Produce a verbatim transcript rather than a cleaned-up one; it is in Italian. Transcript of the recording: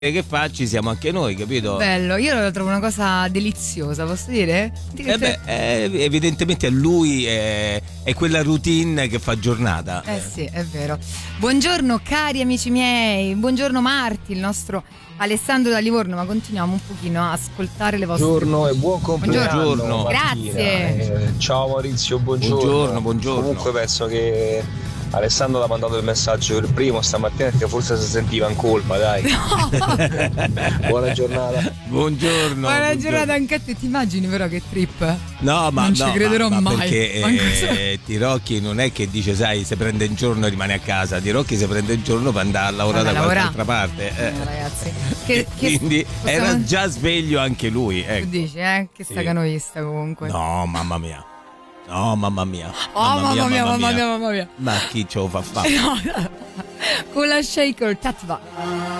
che fa ci siamo anche noi, capito? Bello, io lo trovo una cosa deliziosa, posso dire? Eh beh, eh, evidentemente a lui è, è quella routine che fa giornata. Eh sì, è vero. Buongiorno cari amici miei, buongiorno Marti, il nostro Alessandro da Livorno, ma continuiamo un pochino a ascoltare le vostre. Buongiorno e buon compleanno. Buongiorno. Grazie. Eh, ciao Maurizio, buongiorno. Buongiorno, buongiorno. Comunque penso che Alessandro l'ha mandato il messaggio per primo stamattina perché forse si sentiva in colpa, dai. No. Buona giornata. Buongiorno. Buona buongiorno. giornata anche a te, ti immagini però che trip? No, ma non ci no, crederò ma, ma mai. perché Manco eh, Tirocchi non è che dice, sai, se prende un giorno rimane a casa. Tirocchi se prende un giorno per andare a lavorare da qualche altra parte. Eh. No, ragazzi. Che, che Quindi possiamo... era già sveglio anche lui. Ecco. Tu dici, eh? Che Sì. stacanoista comunque. No, mamma mia. No, mamma mia. Oh, mamma mia, mamma mia, mamma mia. Ma chi ce lo fa fare? No, no. Con la shaker, tatva.